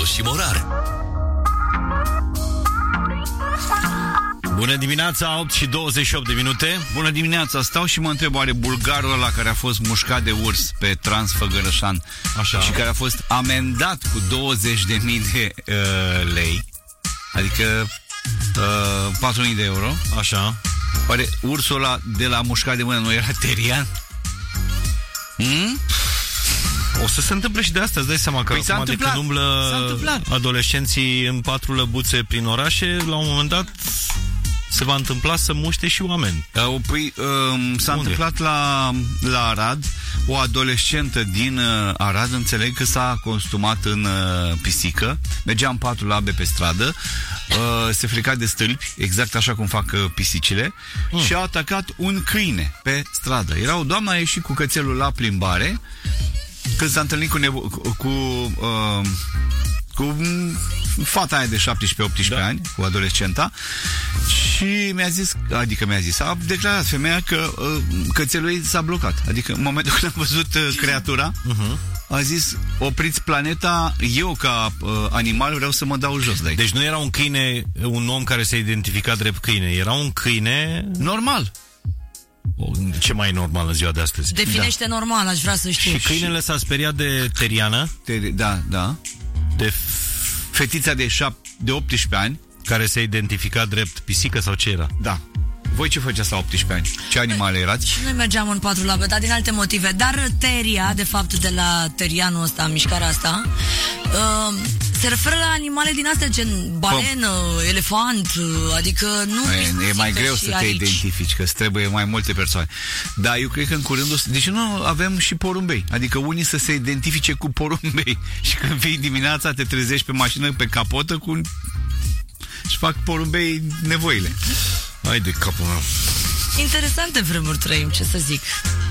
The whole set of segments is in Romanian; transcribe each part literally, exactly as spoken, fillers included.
Rusu și Morar. Bună dimineața, opt și douăzeci și opt de minute. Bună dimineața, stau și mă întreb, oare bulgarul ăla care a fost mușcat de urs pe Transfăgărășan Așa. și care a fost amendat cu douăzeci de mii de uh, lei, adică uh, patru mii de euro. Așa. Oare ursul ăla de la mușcat de mână nu era terian? Hmm? O să se întâmple și de asta, îți dai seama că Păi acum de când umblă adolescenții în patru lăbuțe prin orașe, la un moment dat se va întâmpla să muște și oameni. Uh, păi, uh, s-a Unde? întâmplat la, la Arad. O adolescentă din uh, Arad, înțeleg că s-a costumat în uh, pisică, mergea în patru labe pe stradă, uh, se freca de stâlpi, exact așa cum fac uh, pisicile, mm. și a atacat un câine pe stradă. Era o doamnă, a ieșit cu cățelul la plimbare, când s-a întâlnit cu, nevo- cu, cu uh, cu fata aia de șaptesprezece optsprezece da. ani, cu adolescenta, și mi-a zis, adică mi-a zis, a declarat femeia că uh, cățelul ei s-a blocat. Adică în momentul când am văzut uh, creatura, uh-huh. a zis, opriți planeta, eu ca uh, animal vreau să mă dau jos de aici. Deci nu era un câine, un om care se identifica drept câine, era un câine normal. Ce mai e normal în ziua de astăzi? Definește da. normal, aș vrea să știu. Și câinele s-a speriat de teriană? Ter- da, da. De fetița de, șap- de optsprezece ani, care se identifica drept pisică sau ce era? Da. Voi ce făceați la optsprezece ani? Ce animale erați? Și noi mergeam în patru labe, dar din alte motive. Dar teria, de fapt, de la terianul ăsta, mișcarea asta, uh, se referă la animale din astea, gen balenă, Pă. elefant, adică nu... E, e mai greu să te aici. identifici, că îți trebuie mai multe persoane. Dar eu cred că în curând o să... Deci nu avem și porumbei. Adică unii să se identifice cu porumbei. Și când vii dimineața, te trezești pe mașină, pe capotă, cu... și fac porumbei nevoile. Hai de capul meu. Interesante vremuri trăim, ce să zic.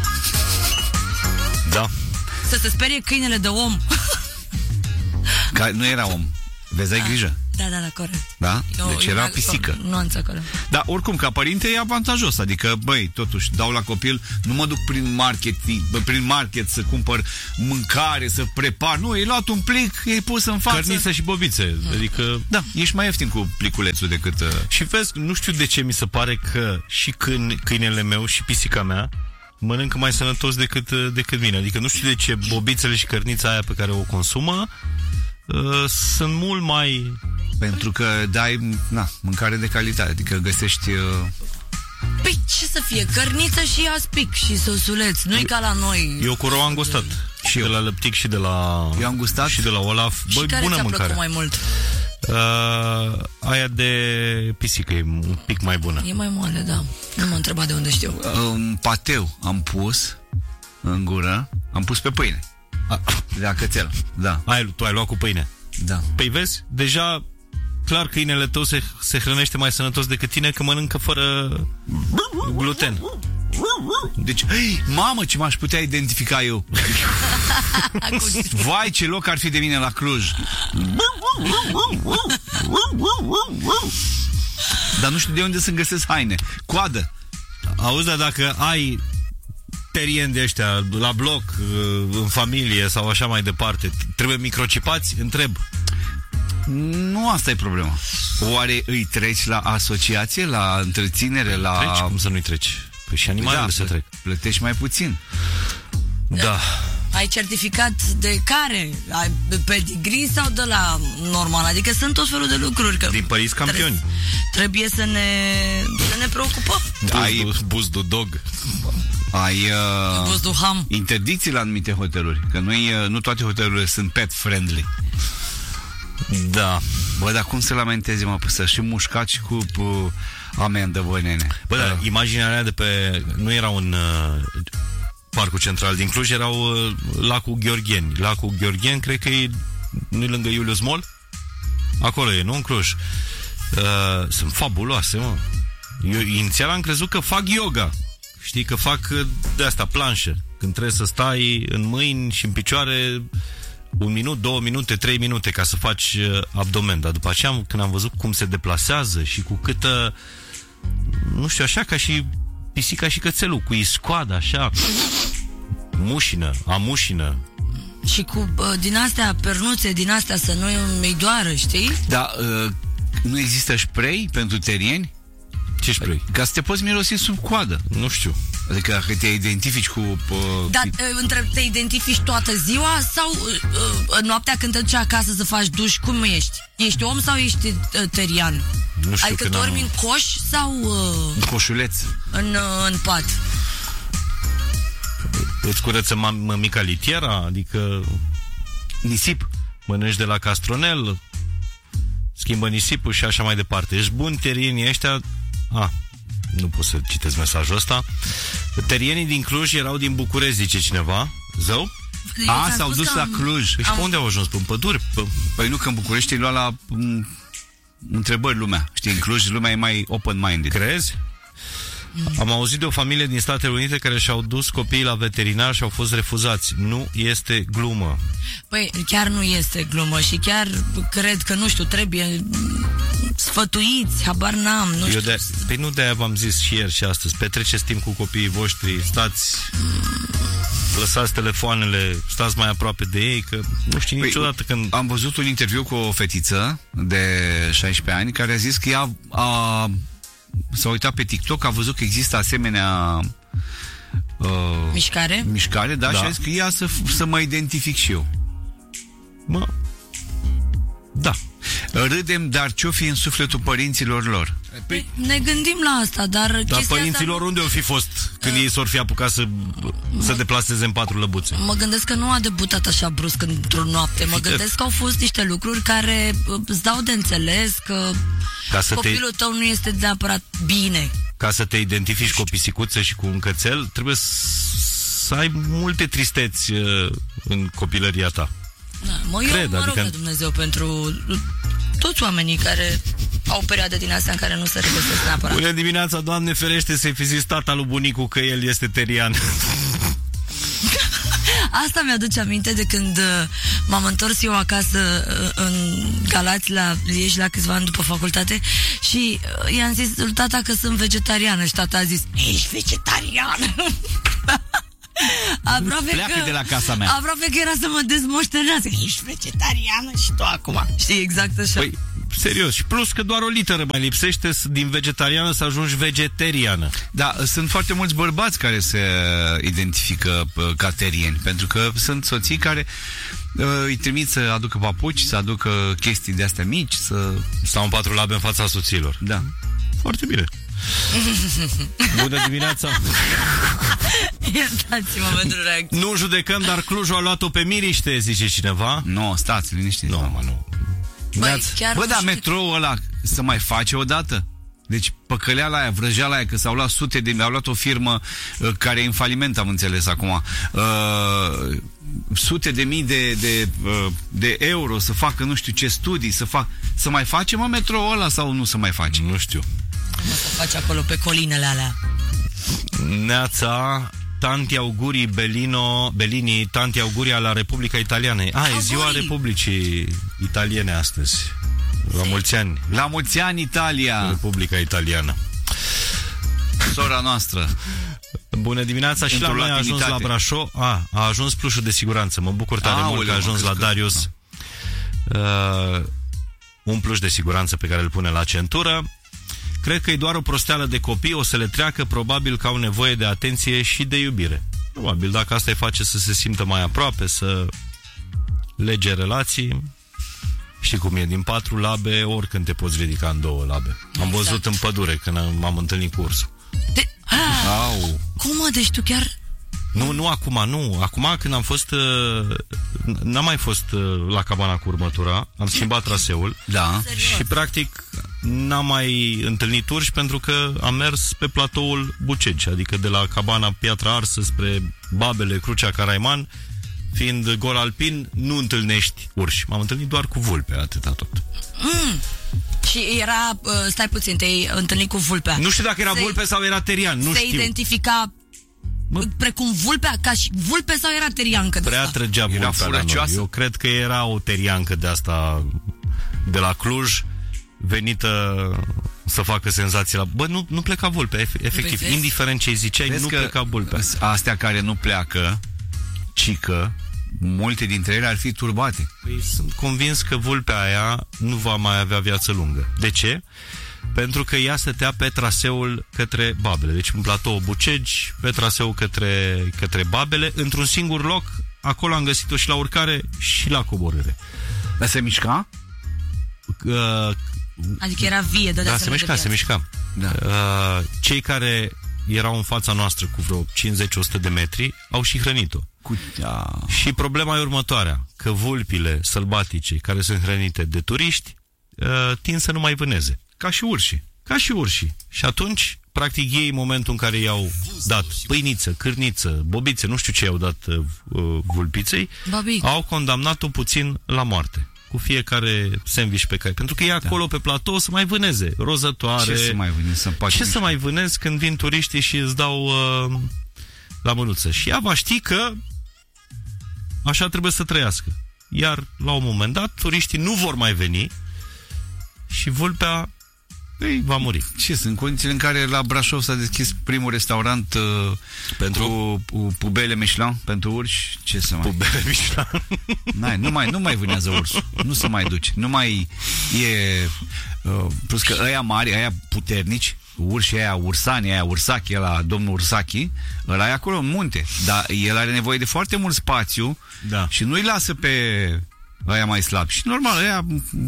Da. Să se sperie câinele de om. Că nu era om. Vezi, ai da. grijă. Da, da, da, corect. Da? Eu, deci era pisică. Nuanța acolo. Da, oricum, ca părinte e avantajos. Adică, băi, totuși, dau la copil, nu mă duc prin market, prin market să cumpăr mâncare, să prepar. Nu, e luat un plic, e pus în față. Cărniță și bobițe. Adică... Da, ești mai ieftin cu pliculețul decât... Uh... Și vezi, nu știu de ce mi se pare că și câine, câinele meu și pisica mea mănâncă mai sănătos decât, decât mine. Adică nu știu de ce bobițele și cărnița aia pe care o consumă uh, sunt mult mai... Pentru că dai, na, mâncare de calitate, adică găsești... Uh... Păi ce să fie? Cărniță și aspic și sosuleț, nu-i ca la noi. Eu cu rou am gustat. Și de la Lăptic și de la... Eu am gustat. Și de la Olaf. Băi, și bună care mâncare. ți-a plăcut mai mult? Uh, aia de pisică e un pic mai bună. E mai moale, da. Nu m-a întrebat de unde știu. Un pateu am pus în gură, am pus pe pâine. A, de la cățel, da. Ai, tu ai luat cu pâine? Da. Păi vezi, deja clar câinele tău se, se hrănește mai sănătos decât tine, că mănâncă fără gluten. Deci, hei, mamă, ce m-aș putea identifica eu. Vai, ce loc ar fi de mine la Cluj. Dar nu știu de unde să-mi găsesc haine. Coadă. Auzi, dar dacă ai terieni de ăștia la bloc, în familie sau așa mai departe, trebuie microcipați? Întreb. Nu asta e problema. Oare îi treci la asociație, la întreținere, la... Treci? Cum să nu-i treci? Păi și animalele da, se trec. Plătești mai puțin. Da. Ai certificat de care? Ai pedigree sau de la normal? Adică sunt tot felul de lucruri. Că din părinți campioni. Trebuie, trebuie să ne, să ne preocupăm. Ai buzdu dog. Ai uh, buzdu ham. interdicții la anumite hoteluri. Că nu, uh, nu toate hotelurile sunt pet friendly. Da. Bă, dar cum să lamentezi, mă, să și mușcat și cu uh, amendă, voi, nene. Bă, da, uh. imaginea aia de pe... Nu era un... Uh, Parcul Central din Cluj, erau uh, lacul Gheorgheni. Lacul Gheorgheni, cred că e nu lângă Iulius Mall? Acolo e, nu în Cluj. Uh, sunt fabuloase, mă. Eu inițial am crezut că fac yoga. Știi, că fac de asta, planșă. Când trebuie să stai în mâini și în picioare un minut, două minute, trei minute ca să faci abdomen. Dar după aceea, când am văzut cum se deplasează și cu câtă, nu știu, așa ca și pisica și cățelul, cu iscoada, așa, mușină, amușină, Și cu uh, din astea, pernuțe, din astea să nu îi doară, știi? Da, uh, nu există spray pentru terieni? Ce spray? Ca să te poți mirosi sub coadă. Nu știu. Adică dacă te identifici cu... Uh, Dar uh, între te identifici toată ziua sau uh, uh, noaptea când te duci acasă să faci duș, cum ești? Ești om sau ești uh, terian? Nu știu. Adică că dormi n-am... în coș sau uh, coșuleț. în, uh, în pat? Îți curăță mămica litiera? Adică Nisip. mănânci de la castronel, schimbă nisipul și așa mai departe. Ești bun, terienii ăștia... Ah, nu pot să citesc mesajul ăsta. Terienii din Cluj erau din București, zice cineva. Zău? A, s-au dus la am... Cluj. Păi și am... pe unde au ajuns? Pe păduri? Pe... Păi nu, că în București îi lua la m- întrebări lumea. Știi, în Cluj lumea e mai open-minded. Crezi? Am auzit de o familie din Statele Unite care și-au dus copiii la veterinar și au fost refuzați. Nu este glumă. Păi chiar nu este glumă și chiar cred că, nu știu, trebuie sfătuiți, habar n-am, nu Eu știu. de, păi nu de-aia v-am zis și ieri și astăzi. Petreceți timp cu copiii voștri, stați, lăsați telefoanele, stați mai aproape de ei, că nu știi Păi, niciodată când... Am văzut un interviu cu o fetiță de șaisprezece ani care a zis că ea a, s-a uitat pe TikTok, a văzut că există asemenea uh, Mișcare? mișcare, da, Da. și a zis că ia să, să mă identific și eu. Mă, da. Râdem, dar ce-o fi în sufletul părinților lor? Păi, ne gândim la asta, dar Dar chestia părinților asta... unde au fi fost când ei s-or fi apucat să, să deplaseze în patru lăbuțe? Mă gândesc că nu a debutat așa brusc într-o noapte. Mă gândesc că au fost niște lucruri care uh, îți dau de înțeles că Ca să te, copilul tău nu este neapărat bine. ca să te identifici cu o pisicuță și cu un cățel, trebuie să ai multe tristeți uh, în copilăria ta. Da, mă, eu Cred, mă rog adică- la Dumnezeu pentru toți oamenii care au perioade din astea în care nu se regăsesc neapărat. Bună dimineața, Doamne ferește să-i fi zis tata lui bunicu că el este terian. Asta mi-aduce aminte de când uh, m-am întors eu acasă uh, în Galați, la Liești, la câțiva ani după facultate și uh, i-am zis lui tata că sunt vegetariană și tata a zis, ești vegetariană? Aproape Pleacă că, de la casa mea. aproape că era să mă dezmoștenească. Ești vegetariană și tu acum. Știi, exact așa. Păi, serios, și plus că doar o literă mai lipsește din vegetariană să ajungi vegetariană. Da, sunt foarte mulți bărbați care se identifică uh, ca terieni, pentru că sunt soții care uh, îi trimit să aducă papuci, să aducă chestii de astea mici, să... Stau în patru labe în fața soților. Da. Foarte bine. Bună dimineața. Iertați-mă pentru reacție. Nu judecăm, dar Clujul a luat-o pe miriște, zice cineva. Nu, stați, liniștiți. Nu, mă, nu. Băi, Neați. chiar Bă, nu da, știu. metroul ăla să mai face odată? Deci păcăleala aia, vrăjeala aia, că s-au luat sute de mii, au luat o firmă uh, care e în faliment, am înțeles acum, uh, sute de mii de, de, uh, de euro să facă nu știu ce studii, să fac, să mai face, mă, metroul ăla sau nu să mai face? Nu știu. Cum o să faci acolo pe colinele alea? Neața, tanti augurii Belino, Bellini, tanti augurii la Republica Italiană. A, e ziua Augurii. Republicii Italiene astăzi. La mulți ani. La mulți ani, Italia, Republica Italiană. sora noastră. Bună dimineața, și la Într-o noi a ajuns la latinitate. Brașov. A, a ajuns plușul de siguranță. Mă bucur tare Aoleu, mult că a ajuns mă, la crezi că- Darius. Uh, un pluș de siguranță pe care îl pune la centură. Cred că e doar o prosteală de copii, o să le treacă, probabil că au nevoie de atenție și de iubire. Probabil, dacă asta îi face să se simtă mai aproape, să lege relații. Știi cum e, din patru labe, oricând te poți ridica în două labe. Am Exact. văzut în pădure când am- m-am întâlnit cu ursul. De... Ah, Au. cum mă, deci tu chiar... Nu, nu acum, nu. Acum când am fost... uh, N-am mai fost uh, la cabana cu următura. Am schimbat traseul. Da. Serios. Și practic n-am mai întâlnit urși pentru că am mers pe platoul Bucegi. Adică de la cabana Piatra Arsă spre Babele, Crucea Caraiman. Fiind gol alpin, nu întâlnești urși. M-am întâlnit doar cu vulpe, atâta tot. Mm. Și era, uh, stai puțin, te-ai întâlnit cu vulpea. Nu știu dacă era Se- vulpe sau era terian, nu Se știu. identifica Mă- precum vulpea, ca și vulpe sau era teriancă de Prea asta? trăgea Era vulpea la noi. furăcioasă? Eu cred că era o teriancă de asta de la Cluj, venită să facă senzații la... Bă, nu, nu pleca vulpea, efectiv. vezi? Indiferent ce îi ziceai, Vezi nu că pleca vulpea. astea care nu pleacă, cică, multe dintre ele ar fi turbate. Păi sunt convins că vulpea aia nu va mai avea viață lungă. De ce? Pentru că ea stătea pe traseul către Babele. Deci în platou Bucegi, pe traseul către, către Babele, într-un singur loc. Acolo am găsit-o și la urcare și la coborâre. Dar se mișca? Uh, Adică era vie, dădea da, se mișca, se mișca. Da. Uh, cei care erau în fața noastră cu vreo cincizeci la o sută de metri au și hrănit-o. Cu... Da. Și problema e următoarea, că vulpile sălbatice care sunt hrănite de turiști uh, tind să nu mai vâneze. Ca și urșii. Ca și urșii. Și atunci, practic, ei, în momentul în care i-au dat pâiniță, cârniță, bobițe, nu știu ce i-au dat uh, vulpiței, Babic. au condamnat-o puțin la moarte. Cu fiecare sandwich pe care... Pentru că e acolo da. pe platou să mai vâneze. Rozătoare. Ce să mai vânezi? Să ce să mai vânezi când vin turiștii și îți dau uh, la mânuță? Și ea va ști că așa trebuie să trăiască. Iar la un moment dat, turiștii nu vor mai veni și vulpea ei, va muri. Ce sunt condițiile în care la Brașov s-a deschis primul restaurant uh, pentru cu, cu pubele Michelin pentru urși? Ce să mai... Pubele Michelin? N-ai, nu mai, nu mai vânează ursul. Nu se mai duce. Nu mai e... Uh, plus că ăia mari, ăia puternici, urșii aia, ursanii aia, Ursachi, ăla, domnul Ursachi, ăla e acolo în munte. Dar el are nevoie de foarte mult spațiu da. și nu-i lasă pe ăia mai slabi. Și normal, ăia...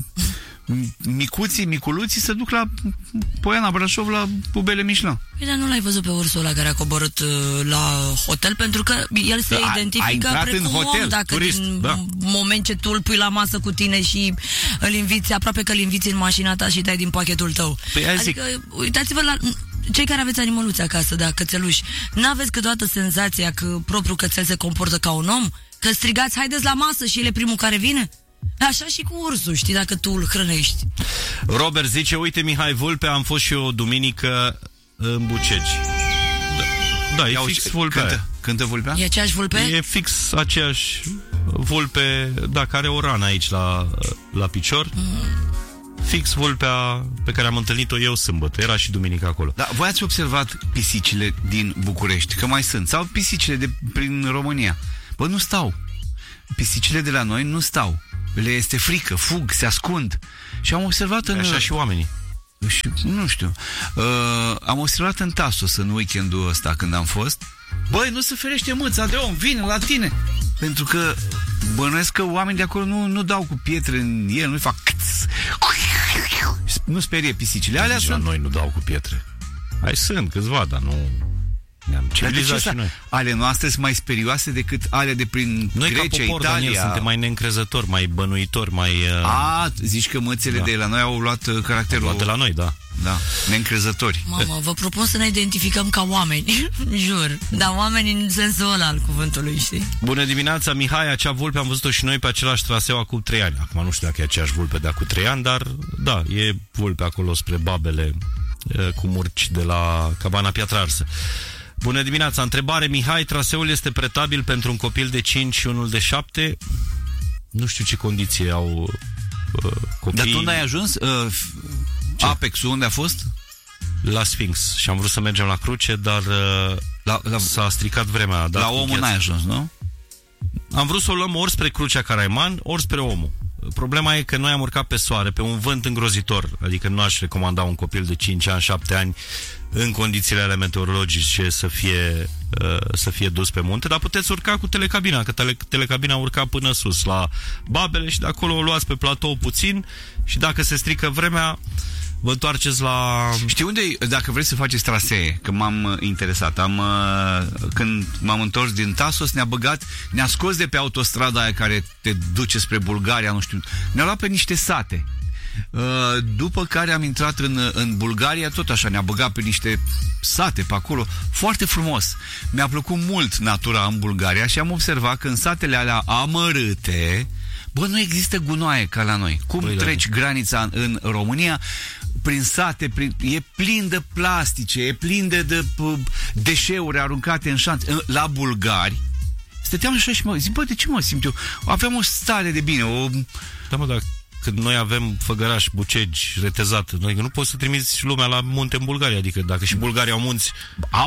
micuții, miculuții se duc la Poiana Brașov la pubele Michelin. Păi, dar nu l-ai văzut pe ursul ăla care a coborât uh, la hotel? Pentru că el se a, identifică a precum în hotel, om, dacă turist, din da. moment ce tu îl pui la masă cu tine și îl inviți, aproape că îl inviți în mașina ta și dai din pachetul tău. Păi, adică, uitați-vă la cei care aveți animăluți acasă, da, cățeluși. N-aveți câteodată senzația că propriul cățel se comportă ca un om? Că strigați, haideți la masă și el e primul care vine? Așa și cu ursul, știi, dacă tu îl hrănești. Robert zice, uite Mihai Vulpea, am fost și eu duminică în Bucegi. Da, da e Iau, fix vulpea. Cântă, cântă vulpea? E aceeași vulpe? E fix aceeași vulpe, da, care are o rană aici la, la picior. Mm. Fix vulpea pe care am întâlnit-o eu sâmbătă. Era și duminică acolo. Da, voi ați observat pisicile din București? Că mai sunt. Sau pisicile de prin România? Bă, nu stau. Pisicile de la noi nu stau. Le este frică, fug, se ascund. Și am observat în... Așa și oamenii. Și, nu știu. Uh, am observat în Tasos în weekendul ăsta când am fost. Băi, nu se ferește mâța de om, vine la tine. Pentru că bănuiesc că oamenii de acolo nu, nu dau cu pietre în el, nu-i fac... Nu sperie pisicile. Alea sunt... sunt... noi nu dau cu pietre. Hai sunt câțiva, dar nu... Ne-am civilizat și noi. Ale noastre sunt mai sperioase decât ale de prin noi Grecia, ca popor, Italia. Daniel, suntem mai neîncrezători, mai bănuitori, mai... Uh... A, zici că mățele da. de la noi au luat caracterul... Au luat de la noi, da. Da, neîncrezători. Mamă, vă propun să ne identificăm ca oameni, jur. Dar oameni în sensul ăla al cuvântului, știi? Bună dimineața, Mihai, acea vulpe am văzut-o și noi pe același traseu acum trei ani. Acum nu știu dacă e aceeași vulpe de acum trei ani, dar da, e vulpe acolo spre Babele, cu murci de la Cabana Piatra Arsă. Bună dimineața, întrebare, Mihai, traseul este pretabil pentru un copil de cinci și unul de șapte? Nu știu ce condiții au uh, copiii. Dar tu n-ai ajuns? Uh, Apex-ul unde a fost? La Sphinx și am vrut să mergem la Cruce, dar uh, la, la, s-a stricat vremea. La Omul n-ai ajuns, nu? Am vrut să o luăm ori spre Crucea Caraiman, ori spre Omul. Problema e că noi am urcat pe soare, pe un vânt îngrozitor, adică nu aș recomanda un copil de cinci ani, șapte ani în condițiile ale meteorologice să fie, uh, să fie dus pe munte, dar puteți urca cu telecabina, că tele, telecabina urca până sus la Babele și de acolo o luați pe platou puțin și dacă se strică vremea, vă întoarceți la... Știi unde, dacă vreți să faceți trasee, că m-am interesat, am, când m-am întors din Tasos, ne-a băgat, ne-a scos de pe autostrada aia care te duce spre Bulgaria, nu știu, ne-a luat pe niște sate. După care am intrat în, în Bulgaria, tot așa, ne-a băgat pe niște sate pe acolo, foarte frumos. Mi-a plăcut mult natura în Bulgaria și am observat că în satele alea amărâte, bă, nu există gunoaie ca la noi. Cum Băi, treci da. granița în, în România, prin sate, prin, e plin de plastice, e plin de, de p- deșeuri aruncate în șanț. La bulgari, stăteam așa și mă zic, bă, de ce mă simt eu? Aveam o stare de bine, o... Da, mă, dar când noi avem Făgăraș, Bucegi, Retezat, noi nu poți să trimiți lumea la munte în Bulgaria, adică dacă și Bulgaria au munți... Au!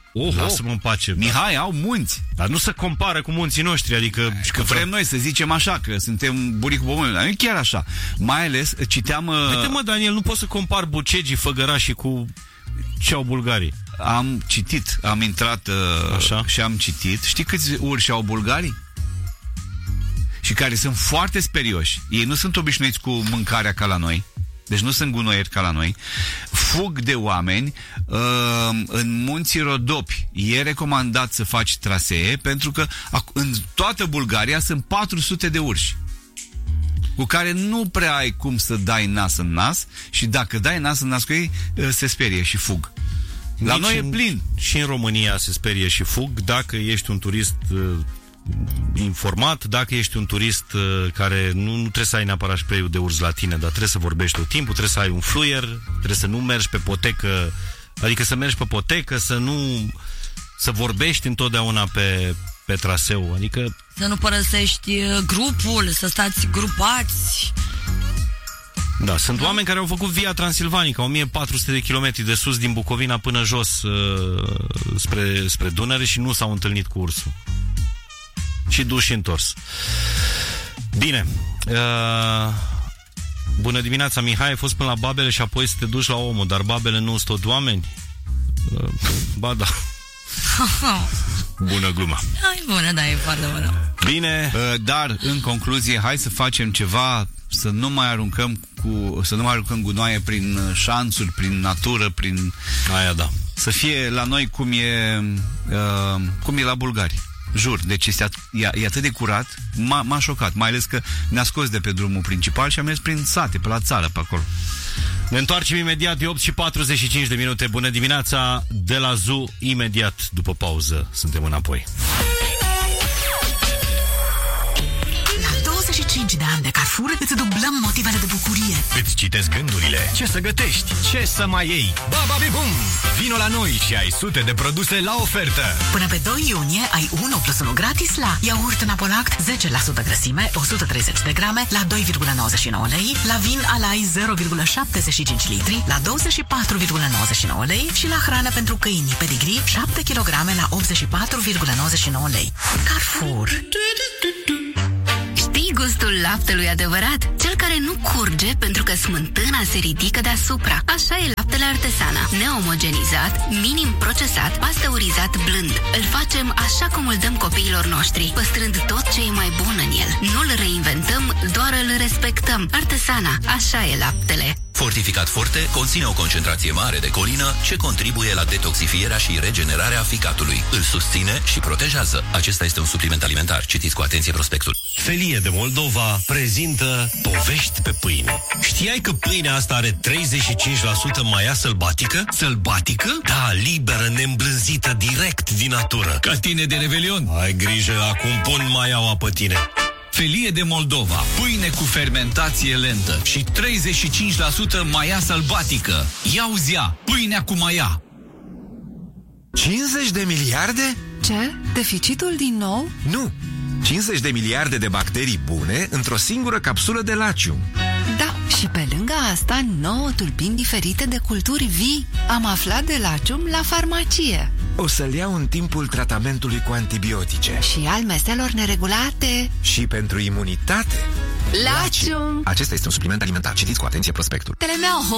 Oh, lasă-mă în pace. Mihai, au munți. Dar nu se compară cu munții noștri, adică... Și că vrem noi să zicem așa, că suntem buricul pământului, dar nu e chiar așa. Mai ales, citeam... Uite mă, Daniel, nu poți să compari bucegii, făgărașii cu ce au bulgarii. Am citit, am intrat așa? Și am citit. Știi câți urși au bulgarii? Și care sunt foarte sperioși. Ei nu sunt obișnuiți cu mâncarea ca la noi. Deci nu sunt gunoieri ca la noi. Fug de oameni uh, în munții Rodopi. E recomandat să faci trasee pentru că în toată Bulgaria sunt patru sute de urși cu care nu prea ai cum să dai nas în nas și dacă dai nas în nas cu ei, uh, se sperie și fug. La Nici noi în, e plin. Și în România se sperie și fug dacă ești un turist uh, informat, dacă ești un turist uh, care nu, nu trebuie să ai neapărat spray-ul de urs la tine, dar trebuie să vorbești tot timpul, trebuie să ai un fluier, trebuie să nu mergi pe potecă, adică să mergi pe potecă, să nu să vorbești întotdeauna pe, pe traseu, adică... Să nu părăsești grupul, să stați grupați. Da, sunt oameni care au făcut Via Transilvanica, o mie patru sute de kilometri de sus din Bucovina până jos uh, spre, spre Dunăre și nu s-au întâlnit cu ursul. Și dus și întors. Bine. Uh, bună dimineața, Mihai. Ai fost până la Babele și apoi să te duci la Omul, dar Babele nu sunt tot oameni? Uh, ba da. Bună glumă. Ai bună, da, e foarte bună. Bine. Uh, dar, în concluzie, hai să facem ceva, să nu mai aruncăm cu, să nu mai aruncăm gunoaie prin șanțuri, prin natură, prin... Aia da. Să fie la noi cum e, uh, cum e la bulgari. Jur, deci este at- e, e atât de curat, m-a, m-a șocat, mai ales că ne-a scos de pe drumul principal și am mers prin sate, pe la țară, pe acolo. Ne întoarcem imediat, de opt și patruzeci și cinci de minute. Bună dimineața, de la Zoo, imediat după pauză suntem înapoi. douăzeci și cinci de ani de Carrefour îți dublăm motivele de bucurie. Îți citesc gândurile. Ce să gătești? Ce să mai iei? Baba Bibum! Vino la noi și ai sute de produse la ofertă. Până pe doi iunie ai unu plus unu gratis la iaurt Napolact zece la sută grăsime, o sută treizeci de grame la doi virgulă nouăzeci și nouă lei, la vin Alai zero virgulă șaptezeci și cinci litri la douăzeci și patru virgulă nouăzeci și nouă lei și la hrană pentru câini Pedigree șapte kilograme la optzeci și patru virgulă nouăzeci și nouă lei. Carrefour. Știi gustul laptelui adevărat? Cel care nu curge pentru că smântâna se ridică deasupra. Așa e laptele Artesana. Neomogenizat, minim procesat, pasteurizat blând. Îl facem așa cum îl dăm copiilor noștri, păstrând tot ce e mai bun în el. Nu-l reinventăm, doar îl respectăm. Artesana, așa e laptele. Fortificat Forte conține o concentrație mare de colină ce contribuie la detoxifierea și regenerarea ficatului. Îl susține și protejează. Acesta este un supliment alimentar. Citiți cu atenție prospectul. Felie de Moldova prezintă Povești pe pâine. Știai că pâinea asta are treizeci și cinci la sută maia sălbatică? Sălbatică? Da, liberă, neîmblânzită, direct din natură. Ca tine de Revelion. Ai grijă acum pun maiaua pe tine. Felie de Moldova, pâine cu fermentație lentă și treizeci și cinci la sută maia sălbatică. Ia-uzi ea, pâinea cu maia. cincizeci de miliarde? Ce? Deficitul din nou? Nu! cincizeci de miliarde de bacterii bune într-o singură capsulă de lacium. Da, și pe lângă asta nouă tulpini diferite de culturi vii. Am aflat de lacium la farmacie. O să-l iau în timpul tratamentului cu antibiotice. Și al meselor neregulate. Și pentru imunitate. Lacium! Acesta este un supliment alimentar. Citiți cu atenție prospectul. Telemea